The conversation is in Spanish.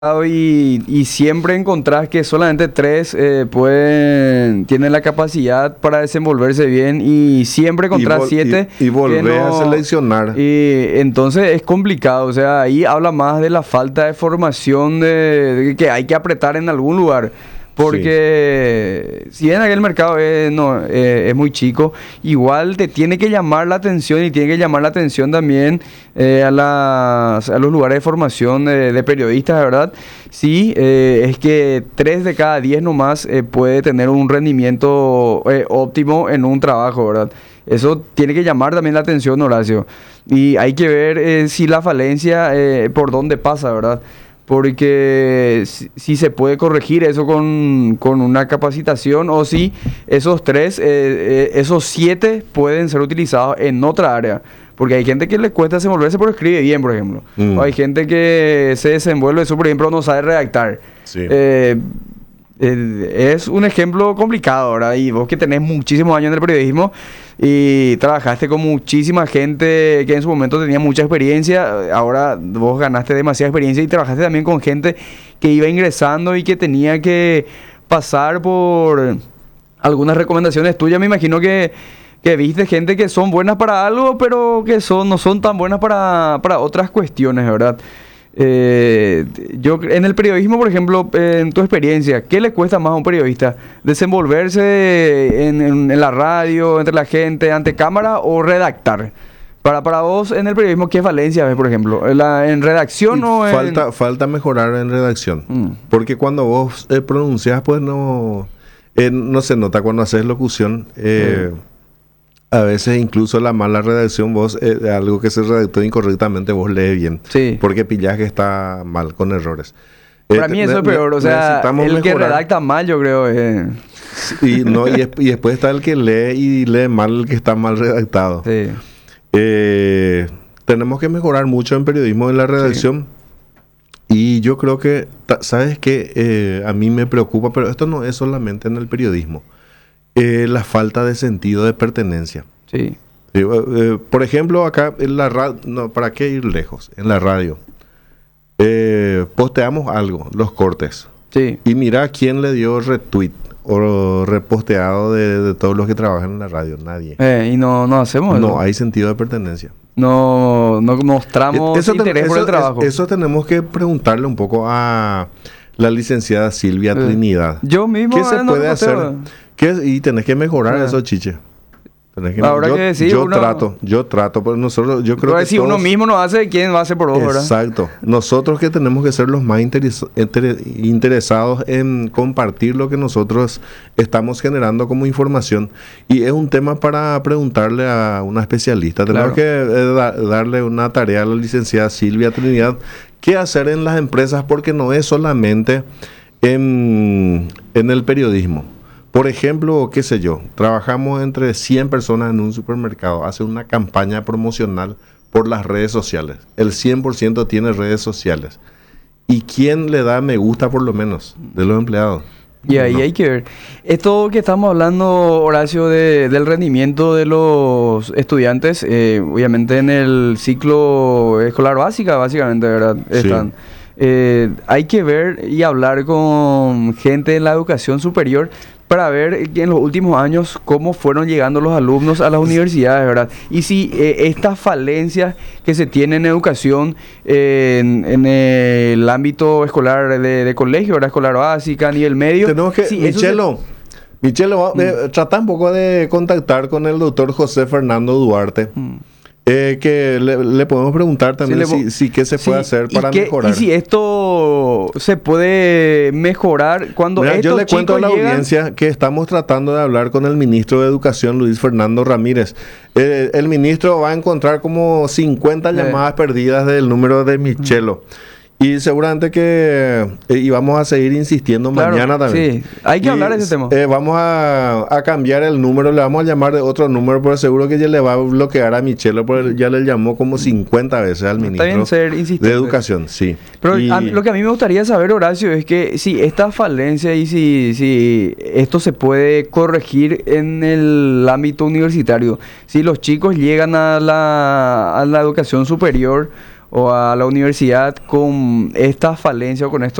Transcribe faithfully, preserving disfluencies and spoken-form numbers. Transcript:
y, y siempre encontrás que solamente tres eh, pueden, tienen la capacidad para desenvolverse bien y siempre Y, encontrás vol- siete y, y que volvés a no. seleccionar. Y entonces es complicado, o sea, ahí habla más de la falta de formación de, de que hay que apretar en algún lugar. Porque si bien aquel mercado es, no, eh, es muy chico, igual te tiene que llamar la atención y tiene que llamar la atención también eh, a, las, a los lugares de formación de, de periodistas, ¿verdad? Sí, eh, es que tres de cada diez nomás eh, puede tener un rendimiento eh, óptimo en un trabajo, ¿verdad? Eso tiene que llamar también la atención, Horacio. Y hay que ver eh, si la falencia, eh, por dónde pasa, ¿verdad? Porque si, si se puede corregir eso con, con una capacitación o si esos tres, eh, eh, esos siete pueden ser utilizados en otra área. Porque hay gente que le cuesta desenvolverse pero escribe bien, por ejemplo. Mm. O hay gente que se desenvuelve súper bien pero no sabe redactar. Sí. Eh, eh, es un ejemplo complicado, ¿verdad? Y vos que tenés muchísimos años en el periodismo y trabajaste con muchísima gente que en su momento tenía mucha experiencia, ahora vos ganaste demasiada experiencia y trabajaste también con gente que iba ingresando y que tenía que pasar por algunas recomendaciones tuyas. Me imagino que, que viste gente que son buenas para algo, pero que son, no son tan buenas para, para otras cuestiones, ¿verdad? Eh, yo en el periodismo, por ejemplo, eh, en tu experiencia, ¿qué le cuesta más a un periodista? ¿Desenvolverse en, en- en la radio, entre la gente, ante cámara o redactar? Para, para vos, en el periodismo, ¿qué falencias ves, por ejemplo? ¿En, la- en redacción Y o en...? falta, falta mejorar en redacción. Mm. Porque cuando vos eh, pronuncias, pues no, eh, no se nota cuando haces locución. eh, A veces incluso la mala redacción, vos, eh, algo que se redactó incorrectamente, vos lees bien. Sí. Porque pillás que está mal, con errores. Para Eh, mí ne- eso es ne- peor, o sea, necesitamos el que mejorar. redacta mal, yo creo. eh, Y, no, y, es- y después está el que lee y lee mal el que está mal redactado. Sí. Eh, tenemos que mejorar mucho en periodismo en la redacción. Y yo creo que, ta- ¿sabes qué? Eh, a mí me preocupa, pero esto no es solamente en el periodismo. Eh, la falta de sentido de pertenencia. Sí. Eh, eh, por ejemplo, acá en la radio, no, ¿para qué ir lejos? En la radio. Eh, posteamos algo, los cortes. Sí. Y mira quién le dio retweet o reposteado de, de todos los que trabajan en la radio. Nadie. Eh, y no, no hacemos eso. No hay sentido de pertenencia. No, no mostramos Eso, ten- interés por eso- el trabajo. es- eso tenemos que preguntarle un poco a la licenciada Silvia Eh, Trinidad. Yo mismo ¿Qué se eh, no puede hacer? posteo. ¿Qué- y tenés que mejorar Eh. eso, chiche. Tenés que- Ahora yo que sí, yo uno- trato, yo trato, pero nosotros, yo creo Pero que si uno todos- mismo no hace, ¿quién va a hacer por vos, verdad? Exacto. Nosotros que tenemos que ser los más interes- inter- interesados en compartir lo que nosotros estamos generando como información. Y es un tema para preguntarle a una especialista. Tenemos Claro. que eh, da- darle una tarea a la licenciada Silvia Trinidad. ¿Qué hacer en las empresas? Porque no es solamente en, en el periodismo. Por ejemplo, qué sé yo, trabajamos entre cien personas en un supermercado, hace una campaña promocional por las redes sociales. El cien por ciento tiene redes sociales. ¿Y quién le da me gusta por lo menos de los empleados? Y ahí No. hay que ver. Esto que estamos hablando, Horacio, de- del rendimiento de los estudiantes, eh, obviamente en el ciclo escolar básica, básicamente, ¿verdad? Sí. Están. Eh, hay que ver y hablar con gente en la educación superior para ver en los últimos años cómo fueron llegando los alumnos a las universidades, ¿verdad? Y si eh, estas falencias que se tienen en educación eh, en, en el ámbito escolar de, de colegio, ¿verdad? Escolar básica, a nivel medio. Tenemos que, si eso se- Michelo, Michelo, va- eh, trata un poco de contactar con el doctor José Fernando Duarte. Mm. Eh, que le, le podemos preguntar también le si, po- si qué se puede Sí, hacer y para qué- mejorar. Y si esto se puede mejorar cuando Mira, yo estos le cuento a chicos la llegan- audiencia que estamos tratando de hablar con el ministro de Educación, Luis Fernando Ramírez. Eh, el ministro va a encontrar como cincuenta Eh. llamadas perdidas del número de Michelo. Y seguramente que eh, y vamos a seguir insistiendo Claro, mañana también. sí, hay que Y, hablar de ese tema. eh, vamos a, a cambiar el número, le vamos a llamar de otro número, pero seguro que ya le va a bloquear a Michelo, porque ya le llamó como cincuenta veces al Está ministro bien ser de insistente. Educación, sí. Pero Y- a mí- lo que a mí me gustaría saber, Horacio, es que si esta falencia y si, si esto se puede corregir en el ámbito universitario, si los chicos llegan a la, a la educación superior o a la universidad con esta falencia o con estos